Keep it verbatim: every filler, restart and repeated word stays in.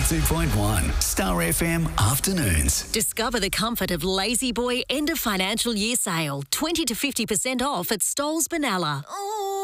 ninety-two point one Star F M Afternoons. Discover the comfort of Lazy Boy end of financial year sale. twenty to fifty percent off at Stoles Benalla.